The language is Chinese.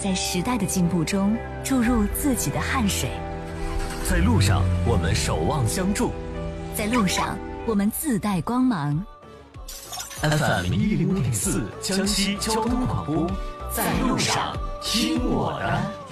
在时代的进步中注入自己的汗水。 在路上，我们守望相助； 在路上，我们自带光芒。 FM 105.4江西交通广播，在路上听我的。